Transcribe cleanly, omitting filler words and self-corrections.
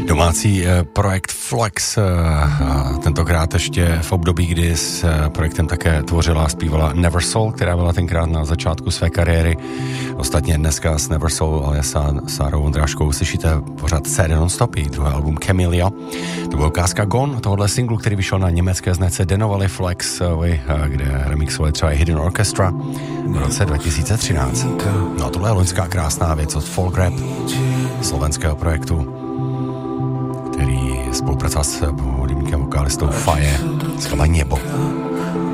Domácí projekt Flex, tentokrát ještě v období, kdy s projektem také tvořila a zpívala Neversoul, která byla tenkrát na začátku své kariéry. Ostatně dneska s Neversoul, ale Sárou Vondráškou slyšíte pořád CD Non-Stop, druhý album Camellia. To byl ukázka Gone, tohohle singlu, který vyšel na německé značce Dennovali Flex, kde remixovali třeba Hidden Orchestra v roce 2013. No a tohle je loňská krásná věc od Folk Rap, slovenského projektu, který spolupracoval s hudebníkem vokalistou Faje, z Nebo.